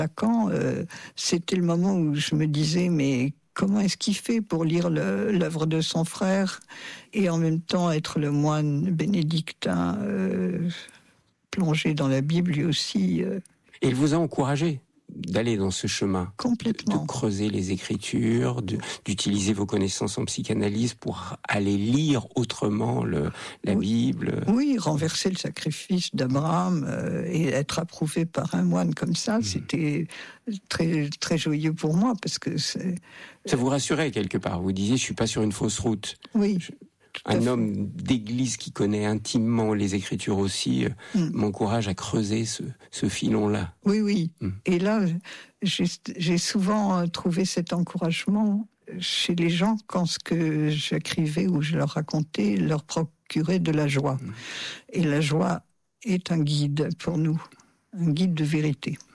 À Caen, c'était le moment où je me disais, mais comment est-ce qu'il fait pour lire l'œuvre de son frère et en même temps être le moine bénédictin plongé dans la Bible lui aussi. Et il vous a encouragé d'aller dans ce chemin, complètement, de creuser les Écritures, d'utiliser vos connaissances en psychanalyse pour aller lire autrement la Bible. Oui, renverser le sacrifice d'Abraham et être approuvé par un moine comme ça, c'était très très joyeux pour moi parce que ça vous rassurait quelque part. Vous disiez, je suis pas sur une fausse route. Oui. Un homme d'église qui connaît intimement les Écritures aussi m'encourage à creuser ce filon-là. Oui. Et là, j'ai souvent trouvé cet encouragement chez les gens quand ce que j'écrivais ou je leur racontais leur procurait de la joie. Et la joie est un guide pour nous, un guide de vérité.